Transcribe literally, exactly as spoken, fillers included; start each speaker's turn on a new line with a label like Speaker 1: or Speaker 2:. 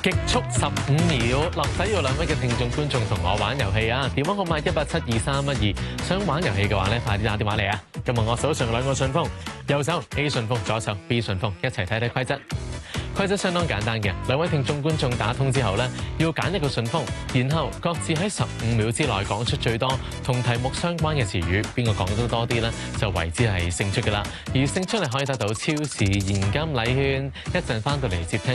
Speaker 1: 極速十五秒，落仔要兩位嘅聽眾觀眾同我玩遊戲啊！電話號碼一八七二三一二，想玩遊戲嘅話咧，快啲打電話嚟啊！今日我手上兩個信封，右手 A 信封，左手 B 信封，一齊睇睇規則。規則相當簡單嘅，兩位聽眾觀眾打通之後咧，要揀一個信封，然後各自喺十五秒之內講出最多同題目相關嘅詞語，邊個講得多啲咧，就為之係勝出㗎啦。而勝出嚟可以得到超市現金禮券。一陣翻到嚟接聽